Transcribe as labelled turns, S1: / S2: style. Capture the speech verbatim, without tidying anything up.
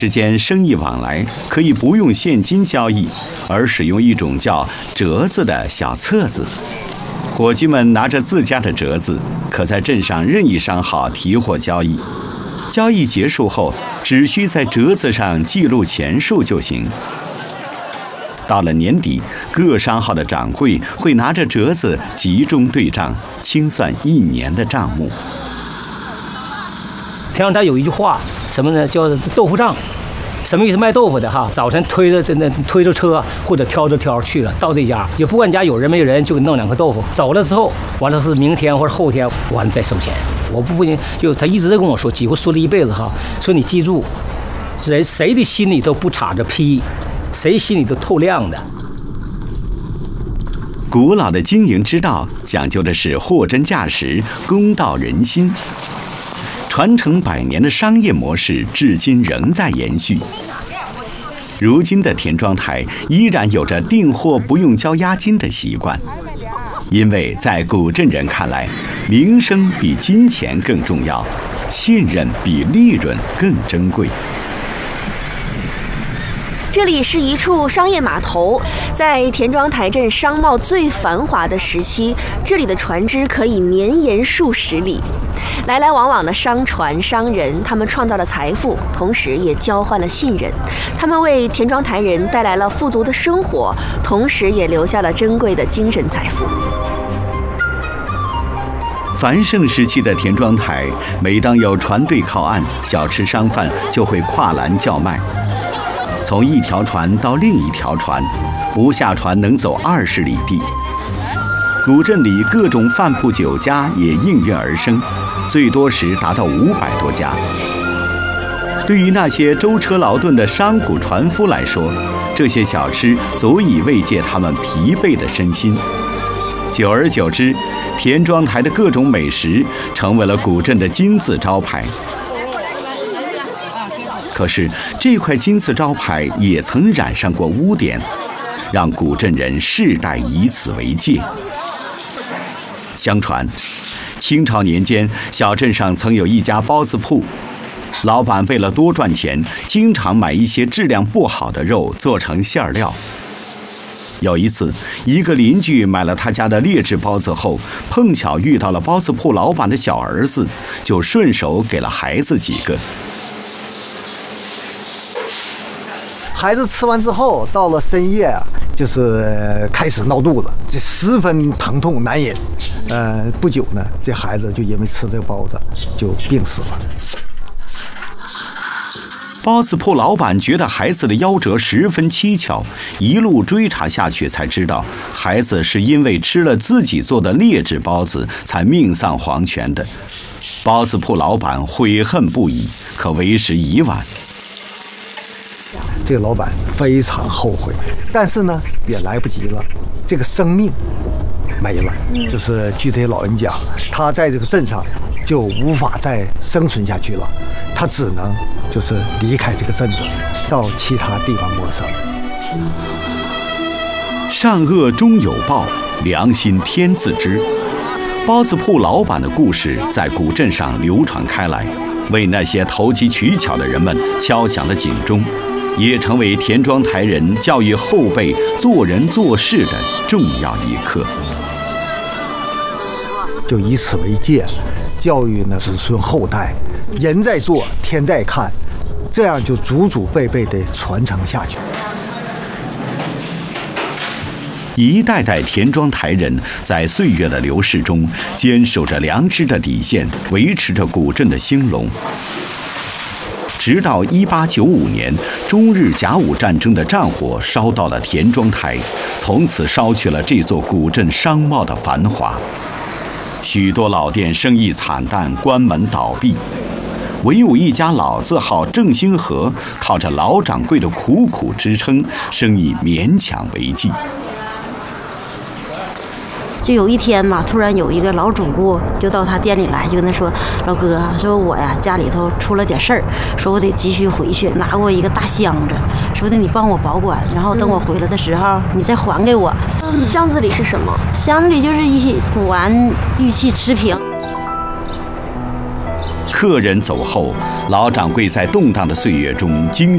S1: 之间生意往来可以不用现金交易，而使用一种叫折子的小册子。伙计们拿着自家的折子，可在镇上任意商号提货交易。交易结束后，只需在折子上记录钱数就行。到了年底，各商号的掌柜会拿着折子集中对账，清算一年的账目。
S2: 田庄台有一句话，什么呢？叫豆腐账。什么意思？卖豆腐的哈，早晨推着那推着车或者挑着挑去了，到这家也不管家有人没人，就弄两颗豆腐。走了之后，完了是明天或者后天，完了再收钱。我父亲就他一直在跟我说，几乎说了一辈子哈，说你记住，人谁的心里都不插着屁，谁心里都透亮的。
S1: 古老的经营之道讲究的是货真价实，公道人心。传承百年的商业模式至今仍在延续。如今的田庄台依然有着订货不用交押金的习惯，因为在古镇人看来，名声比金钱更重要，信任比利润更珍贵。
S3: 这里是一处商业码头，在田庄台镇商贸最繁华的时期，这里的船只可以绵延数十里。来来往往的商船商人，他们创造了财富，同时也交换了信任。他们为田庄台人带来了富足的生活，同时也留下了珍贵的精神财富。
S1: 繁盛时期的田庄台，每当有船队靠岸，小吃商贩就会跨栏叫卖。从一条船到另一条船，不下船能走二十里地。古镇里各种饭铺酒家也应运而生，最多时达到五百多家。对于那些舟车劳顿的商贾船夫来说，这些小吃足以慰藉他们疲惫的身心。久而久之，田庄台的各种美食成为了古镇的金字招牌。可是这块金字招牌也曾染上过污点，让古镇人世代以此为戒。相传，清朝年间，小镇上曾有一家包子铺，老板为了多赚钱，经常买一些质量不好的肉做成馅料。有一次，一个邻居买了他家的劣质包子后，碰巧遇到了包子铺老板的小儿子，就顺手给了孩子几个。
S4: 孩子吃完之后，到了深夜啊，就是开始闹肚子，这十分疼痛难忍。呃，不久呢，这孩子就因为吃这个包子就病死了。
S1: 包子铺老板觉得孩子的夭折十分蹊跷，一路追查下去才知道，孩子是因为吃了自己做的劣质包子才命丧黄泉的。包子铺老板悔恨不已，可为时已晚。
S4: 这个老板非常后悔，但是呢也来不及了，这个生命没了。就是据这些老人讲，他在这个镇上就无法再生存下去了，他只能就是离开这个镇子，到其他地方谋生。
S1: 善恶终有报，良心天自知。包子铺老板的故事在古镇上流传开来，为那些投机取巧的人们敲响了警钟，也成为田庄台人教育后辈做人做事的重要一课。
S4: 就以此为戒，教育呢子孙后代，人在做，天在看，这样就祖祖辈辈的传承下去。
S1: 一代代田庄台人在岁月的流逝中，坚守着良知的底线，维持着古镇的兴隆。直到一八九五年，中日甲午战争的战火烧到了田庄台，从此烧去了这座古镇商贸的繁华。许多老店生意惨淡，关门倒闭，唯有一家老字号正兴和靠着老掌柜的苦苦支撑，生意勉强为继。
S5: 就有一天嘛，突然有一个老主顾就到他店里来，就跟他说：“老哥，说我呀家里头出了点事儿，说我得急需回去，拿过一个大箱子，说的你帮我保管，然后等我回来的时候你再还给我。”
S3: 箱子里是什么？
S5: 箱子里就是一些古玩、玉器、瓷瓶。
S1: 客人走后，老掌柜在动荡的岁月中精